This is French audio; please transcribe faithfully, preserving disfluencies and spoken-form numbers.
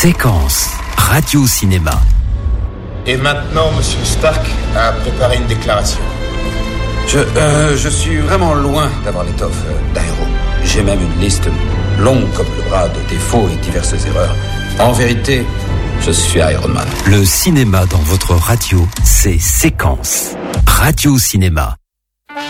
Séquence Radio-Cinéma. Et maintenant, Monsieur Stark a préparé une déclaration. Je, euh, je suis vraiment loin d'avoir l'étoffe d'un héros. J'ai même une liste longue comme le bras de défauts et diverses erreurs. En vérité, je suis Iron Man. Le cinéma dans votre radio, c'est Séquence Radio-Cinéma.